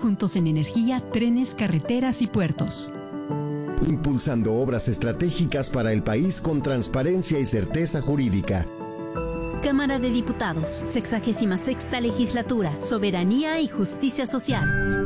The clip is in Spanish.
juntos en energía, trenes, carreteras y puertos. Impulsando obras estratégicas para el país con transparencia y certeza jurídica. Cámara de Diputados, 66ª Legislatura, Soberanía y Justicia Social.